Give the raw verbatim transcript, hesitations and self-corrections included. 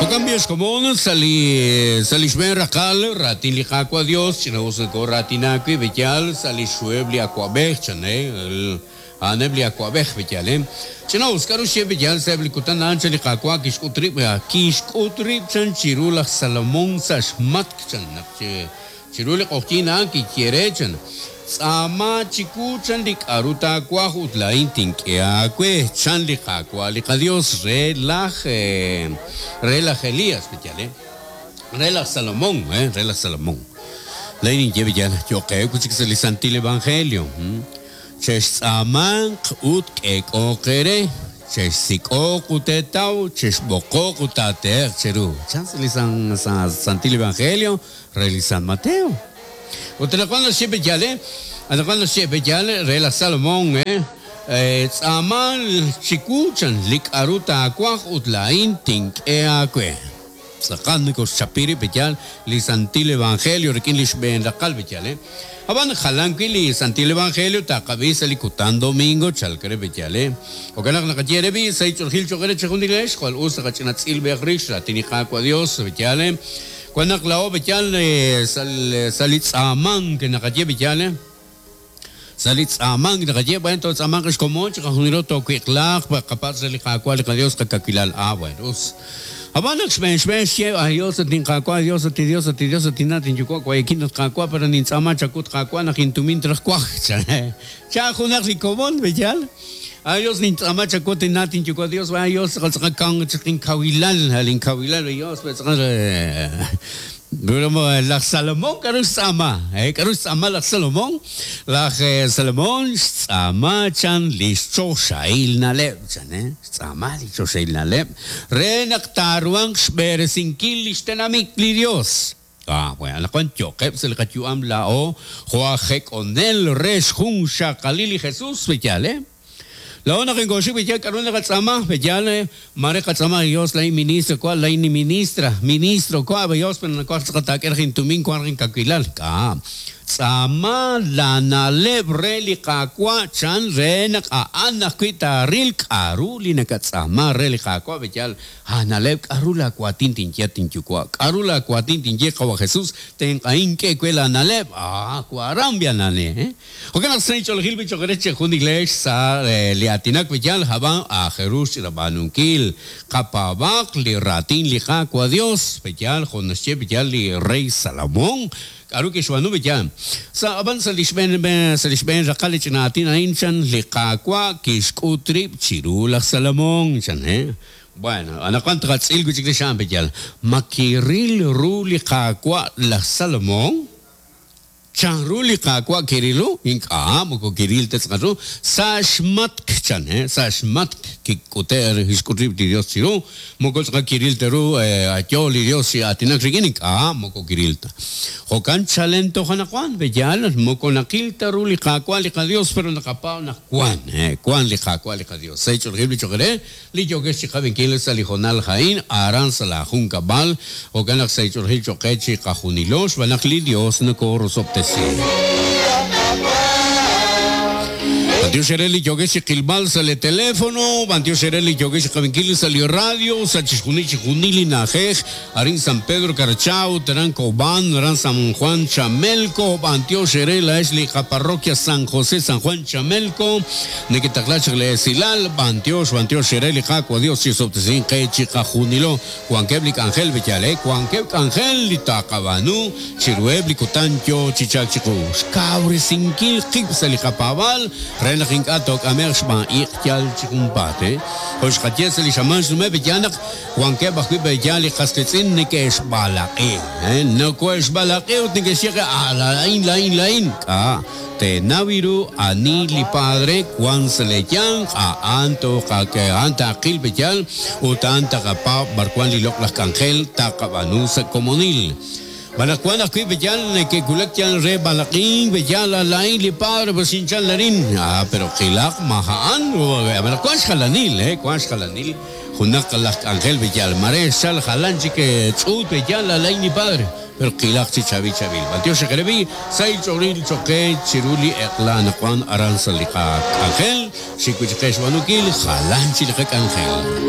cambios como sali salishben rakal ratin liqaqua Dios chinaus ko ratinaqui bechal salishuebli aquabech chane anebli aquabech bechale chinaus karu she bechal sebli kutan ancha liqaqua kishkutrip kishkutrip chan chirula Salomon sashmat chan chirula qotina ki quiere chan Sama chiku chandik aruta kwa hutla inting ya kwe chandik kwa lika Dios relaj relaj Elías bechale relaj Salomón eh relaj Salomón leinin que bechale yo que kuchik se lisantil evangelio ches aman ut ke kokere ches siko kutetau ches boko kutate cheru chans lisan santil evangelio realizan Mateo Otra cuando se bechale, hasta cuando se bechale, rela Salomón, eh, tsamal chikuchan lik aruta aquaj utlain tink e aque. Sacan con chapiri bechal, li santil evangelio, rekin lish ben la cal bechale. Aban jalan que li santil evangelio, ta cabeza li kutan domingo, chalkere bechale. O que la calle vi, se hizo el gil chogere chegundilech, cual usa cachinat silbe grish, la tinica aqua Dios bechale. Cuando aclao bechal salitz aman que nakaje bechale salitz aman que nakaje bueno entonces aman es como que juniro to que clar para capaz de liqa cual que Dios que kakilal ah bueno abana xmen xmen che Dios tin qaqua Dios ti Dios ti Dios ti natin yuko kwa yakin qaqua para nin sama chakut qaqua na kintumin tras kwa cha junar li komon bechal Ayos ni amacha kote natin chuko Dios va ayos kalsakang chikin kawilan halin kawilan ayos pues Pero la Salomón karus sama eh karus sama la Salomón la Salomón sama chan listo shail naleb chan eh sama listo shail naleb renaktaruang sberesinkil listenamik li Dios Ah, bueno, la cuento que se le cayó am la o Joaje con el res jun shakalili Jesús bechale La ona que goshi bechal karun la katsama bechal mare katsama Dios la ministro cual la ministra ministro cual Dios pero na cual kata kerhin tumin cual rin kakilal ka Sama la naleb reli kakwa chan renak a anak kita ril karuli na katsama reli kakwa bechal ha naleb karula kwa tintin ya tinchukwa karula kwa tintin ya kwa Jesús ten kain ke kwela naleb ah kwa rambia nane eh o que na sei chol gil bicho gereche jundiglesh sa liatinak bechal haban a Jerus rabanunkil kapabak li ratin li kakwa Dios bechal jonasche bechal li rey Salomón Aru que shwanu bechal sa aban sa lishben sa lishben rakal chinatin ainchan liqaqwa kishkutrip chirula Salomón chan eh bueno ana contra tsil guchik sham bechal makiril ruli qaqwa la Salomón chan ruli qaqwa kirilu inka mo kiril tsqaru sashmat chan eh sashmat kikuter hiskutrip Dios chiru mo ko kiril teru acholi Dios atinak riginik ah mo ko kirilta Jokan chalento hanakwan bejal mo ko nakil teru li qaqwa li Dios pero nakapao na kwan eh kwan li qaqwa li Dios sai chol gibli chogere li joge si khaben kil salijonal hain aran sala hun kabal o ganak sai chol hil chokechi qahunilos banakli Dios no ko rosoptesi Bantiu Sereli jogue si kilbal sale teléfono, Bantiu Sereli jogue si kabinkili salió radio, Sachishkuni Chikunili Najej, Arin San Pedro Carchao, Terán Cobán, Ran San Juan Chamelco, Bantiu Serela Esli Parroquia San José San Juan Chamelco, Nekitaklach le Silal, Bantiu, Bantiu Sereli Jacua Dios si soptesin Kechi Kajunilo, Juan Keblik Angel Vechale, Juan Keblik Angel Litakabanu, Chiruebli Kutancho Chichak Chiku, Kauri Sinkil Kip Salikapabal, Ren Rinkatok Amershma Ikyal Chikumpate, Hosh Katias Lishaman Sume Bejanak, Juan Kebak Bejali Kastetzin Nikesh Balaki, no Quesh Balaki, Nikeshika Alain Lain Lain, Ah, Te Naviru, Anili Padre, Juan Seleyan, A Anto Kake Anta Akil Bejal, Utanta Kapa, Barquan Lilok Las Cangel, Takabanusa Comunil. Balakuan aquí bejal que kulakyan re balaking bejal lain li padre basinchan larin ah pero khilaq mahaan balakuan khalanil eh kuan khalanil hunak kalak angel bejal mare sal khalanchi que chut bejal lain li padre pero khilaq chi chavi chavi batio shekrebi sai choril choke chiruli eklan kuan aran salika angel shikuchkesh wanukil khalanchi lek angel